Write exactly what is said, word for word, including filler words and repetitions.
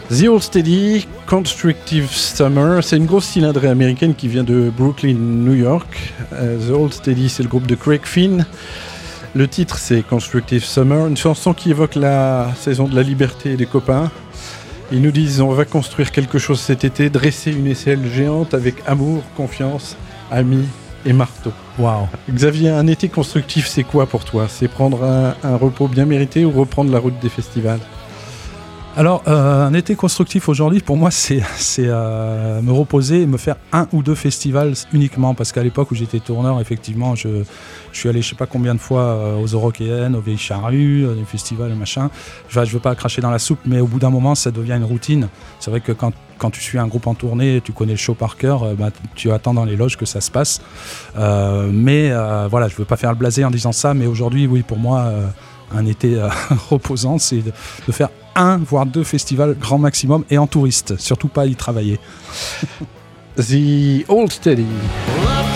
The Old Steady, Constructive Summer, c'est une grosse cylindrée américaine qui vient de Brooklyn, New York. Uh, The Old Steady, c'est le groupe de Craig Finn. Le titre, c'est Constructive Summer, une chanson qui évoque la saison de la liberté et des copains. Ils nous disent, on va construire quelque chose cet été, dresser une aisselle géante avec amour, confiance, amis et marteau. Waouh. Xavier, un été constructif, c'est quoi pour toi ? C'est prendre un, un repos bien mérité ou reprendre la route des festivals ? Alors, euh, un été constructif aujourd'hui, pour moi, c'est, c'est euh, me reposer et me faire un ou deux festivals uniquement. Parce qu'à l'époque où j'étais tourneur, effectivement, je, je suis allé je sais pas combien de fois euh, aux Eurokéennes, aux Vieilles Charrues, euh, des festivals et machin. Je ne veux pas cracher dans la soupe, mais au bout d'un moment, ça devient une routine. C'est vrai que quand, quand tu suis un groupe en tournée, tu connais le show par cœur, euh, bah, tu attends dans les loges que ça se passe. Euh, mais euh, voilà, je ne veux pas faire le blasé en disant ça, mais aujourd'hui, oui, pour moi, euh, un été euh, reposant, c'est de, de faire un, voire deux festivals grand maximum et en touriste, surtout pas y travailler. The Old Steady.